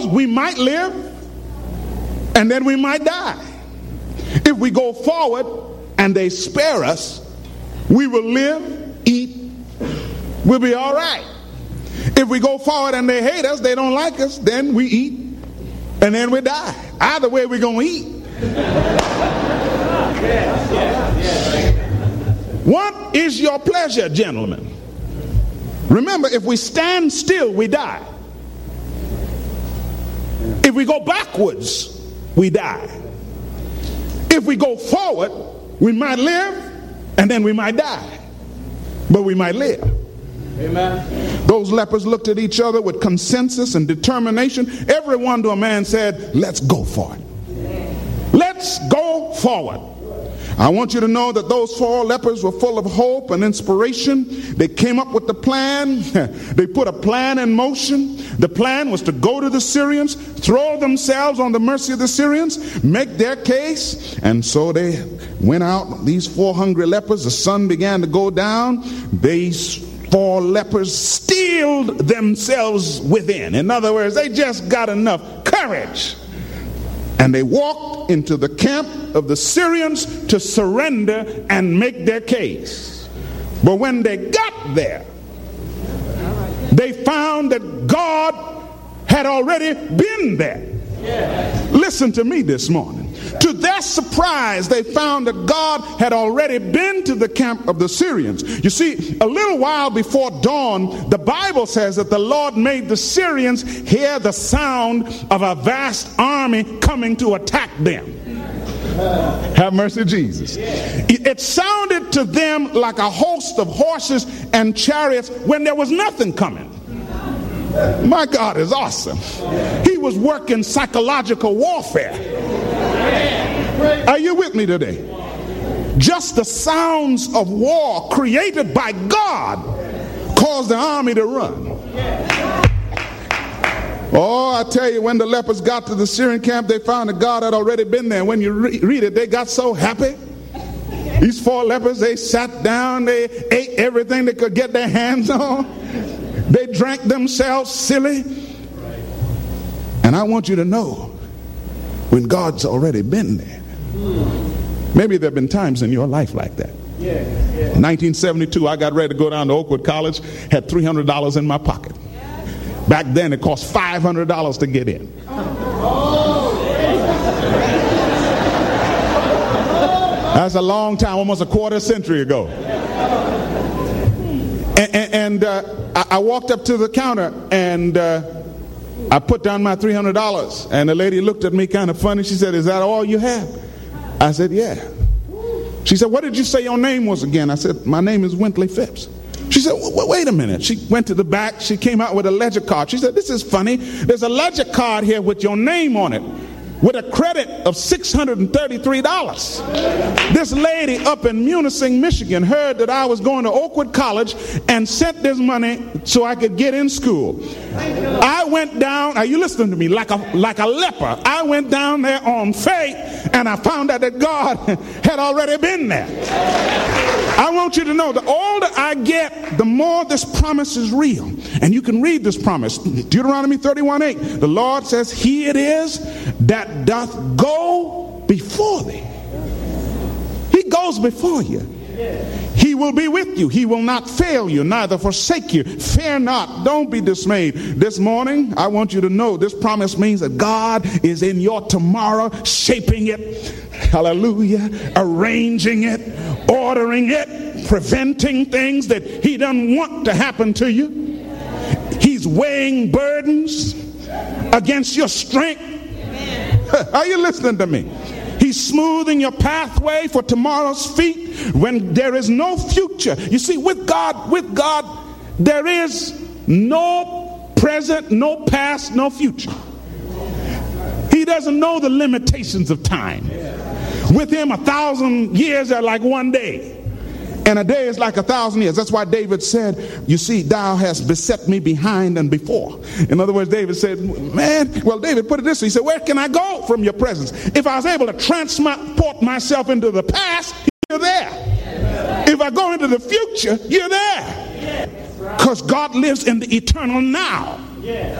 goes, we might live, and then we might die. If we go forward and they spare us, we will live, eat, we'll be all right. If we go forward and they hate us, they don't like us, then we eat, and then we die. Either way, we're going to eat. What is your pleasure, gentlemen? Remember, if we stand still, we die. If we go backwards, we die. If we go forward, we might live, and then we might die. But we might live. Amen. Those lepers looked at each other with consensus and determination. Everyone to a man said, let's go for it. Let's go forward. I want you to know that those 4 lepers were full of hope and inspiration. They came up with the plan. They put a plan in motion. The plan was to go to the Syrians, throw themselves on the mercy of the Syrians, make their case. And so they went out, these 4 hungry lepers. The sun began to go down. These 4 lepers steeled themselves within. In other words, they just got enough courage. And they walked into the camp of the Syrians to surrender and make their case. But when they got there, they found that God had already been there. Listen to me this morning. To their surprise, they found that God had already been to the camp of the Syrians. You see, a little while before dawn, the Bible says that the Lord made the Syrians hear the sound of a vast army coming to attack them. Have mercy, Jesus. It sounded to them like a host of horses and chariots when there was nothing coming. My God is awesome. He was working psychological warfare. Are you with me today? Just the sounds of war created by God caused the army to run. Oh, I tell you, when the lepers got to the Syrian camp, they found that God had already been there. When you read it, they got so happy. These 4 lepers, they sat down, they ate everything they could get their hands on. They drank themselves silly. And I want you to know, when God's already been there. Maybe there have been times in your life like that. In 1972, I got ready to go down to Oakwood College, had $300 in my pocket. Back then, it cost $500 to get in. That's a long time, almost a quarter century ago. And I walked up to the counter and I put down my $300, and the lady looked at me kind of funny. She said, "Is that all you have?" I said, "Yeah." She said, "What did you say your name was again?" I said, "My name is Wintley Phipps." She said, "Wait a minute." She went to the back. She came out with a ledger card. She said, "This is funny. There's a ledger card here with your name on it, with a credit of $633. This lady up in Munising, Michigan heard that I was going to Oakwood College and sent this money so I could get in school. I went down, are you listening to me, like a leper. I went down there on faith, and I found out that God had already been there. I want you to know, the older I get, the more this promise is real. And you can read this promise. Deuteronomy 31:8. The Lord says, "He it is that doth go before thee." He goes before you. He will be with you. He will not fail you, neither forsake you. Fear not. Don't be dismayed. This morning, I want you to know this promise means that God is in your tomorrow, shaping it. Hallelujah. Arranging it, ordering it, preventing things that he doesn't want to happen to you. He's weighing burdens against your strength. Are you listening to me? He's smoothing your pathway for tomorrow's feet when there is no future. You see, with God, there is no present, no past, no future. He doesn't know the limitations of time. With him, 1,000 years are like one day, and a day is like 1,000 years. That's why David said, "You see, thou hast beset me behind and before." In other words, David said, David put it this way. He said, "Where can I go from your presence? If I was able to transport myself into the past, you're there. If I go into the future, you're there. Because God lives in the eternal now.